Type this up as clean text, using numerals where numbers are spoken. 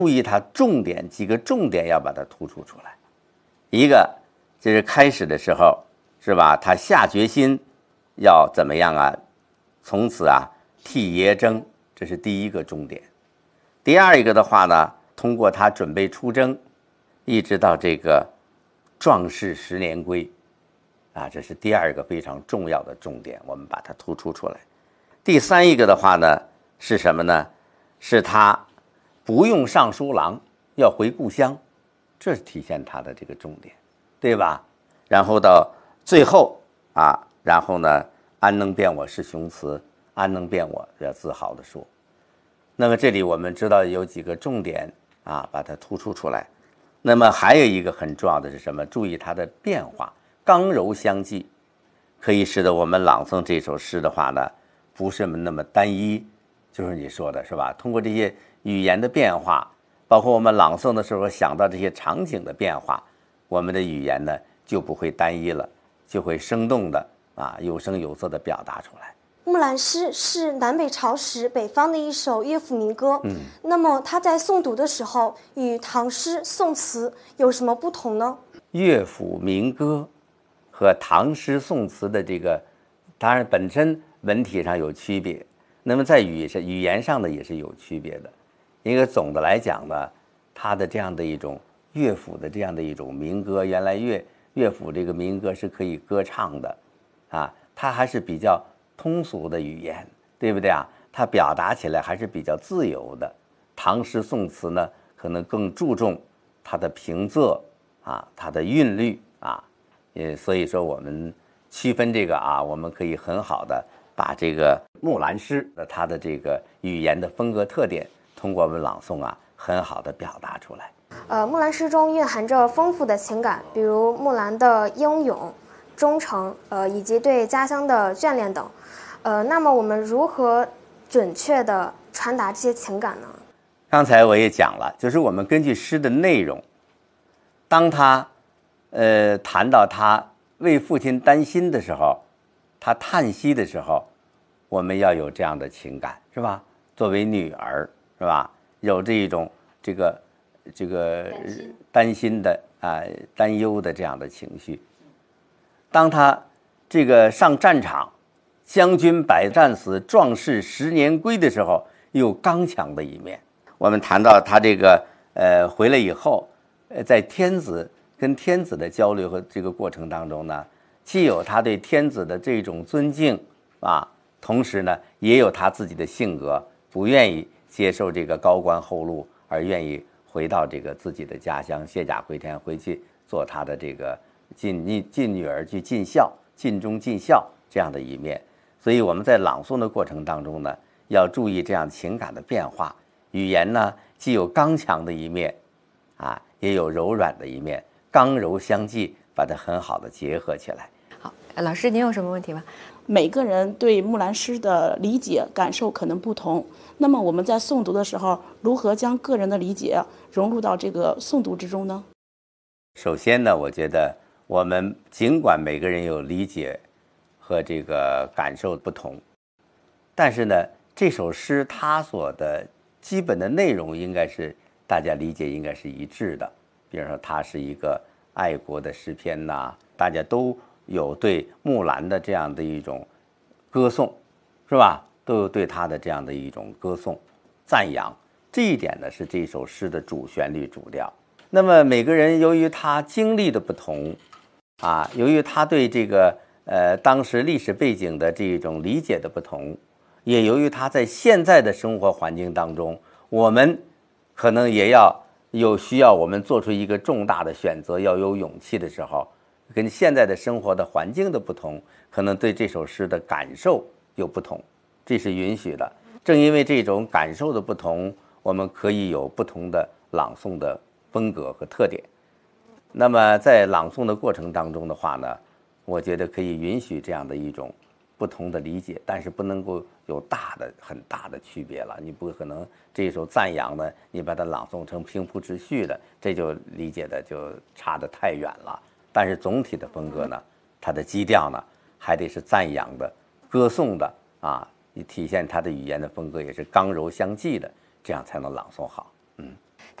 注意它重点几个重点要把它突出出来。一个就是开始的时候是吧，他下决心要怎么样啊？从此啊替爷征，这是第一个重点。第二一个的话呢，通过他准备出征，一直到这个壮士10年归啊，这是第二个非常重要的重点，我们把它突出出来。第三一个的话呢是什么呢？是他不用尚书郎，要回故乡，这是体现他的这个重点，对吧？然后到最后啊，然后呢，安能辨我是雄雌，安能辨我，要自豪地说。那么这里我们知道有几个重点啊，把它突出出来。那么还有一个很重要的是什么？注意它的变化，刚柔相济，可以使得我们朗诵这首诗的话呢，不是那么单一，就是你说的是吧？通过这些语言的变化，包括我们朗诵的时候想到这些场景的变化，我们的语言呢就不会单一了，就会生动的啊，有声有色的表达出来。 木兰诗是南北朝时北方的一首乐府民歌。那么它在诵读的时候与唐诗宋词有什么不同呢？ 乐府民歌和唐诗宋词的这个，当然本身文体上有区别，那么在语言上呢也是有区别的。因为总的来讲呢，它的这样的一种乐府的这样的一种民歌，原来乐府这个民歌是可以歌唱的啊，它还是比较通俗的语言，对不对啊？它表达起来还是比较自由的。唐诗宋词呢，可能更注重它的平仄啊，它的韵律啊，所以说我们区分这个啊，我们可以很好的把这个木兰诗的它的这个语言的风格特点，通过我们朗诵啊，很好的表达出来。 木兰诗中蕴含着丰富的情感，比如木兰的英勇、忠诚，以及对家乡的眷恋等。那么我们如何准确地传达这些情感呢？ 刚才我也讲了，就是我们根据诗的内容，当他谈到他为父亲担心的时候，他叹息的时候，我们要有这样的情感，是吧？作为女儿，是吧？有这一种这个担心的担忧的这样的情绪。当他这个上战场，将军百战死，壮士10年归的时候，有刚强的一面。我们谈到他这个回来以后，在跟天子的交流和这个过程当中呢，既有他对天子的这种尊敬啊，同时呢，也有他自己的性格，不愿意接受这个高官厚禄，而愿意回到这个自己的家乡，卸甲归田，回去做他的这个尽女儿去尽孝，尽忠尽孝这样的一面。所以我们在朗诵的过程当中呢，要注意这样情感的变化。语言呢，既有刚强的一面啊，也有柔软的一面，刚柔相济，把它很好的结合起来。 好，老师您有什么问题吗？ 每个人对木兰诗的理解感受可能不同，那么我们在诵读的时候，如何将个人的理解融入到这个诵读之中呢？ 首先呢，我觉得我们尽管每个人有理解和这个感受不同，但是呢，这首诗它所的基本的内容应该是大家理解应该是一致的。比如说它是一个爱国的诗篇呐，大家都有对木兰的这样的一种歌颂，是吧？都有对她的这样的一种歌颂赞扬，这一点呢是这首诗的主旋律主调。那么每个人由于他经历的不同啊，由于他对这个当时历史背景的这种理解的不同，也由于他在现在的生活环境当中，我们可能也需要我们做出一个重大的选择，要有勇气的时候，跟现在的生活的环境的不同，可能对这首诗的感受有不同，这是允许的。正因为这种感受的不同，我们可以有不同的朗诵的风格和特点。那么在朗诵的过程当中的话呢，我觉得可以允许这样的一种不同的理解，但是不能够有很大的区别了。你不可能这一首赞扬的，你把它朗诵成平铺直叙的，这就理解的就差得太远了。但是总体的风格呢，它的基调呢，还得是赞扬的、歌颂的啊，体现它的语言的风格也是刚柔相济的，这样才能朗诵好。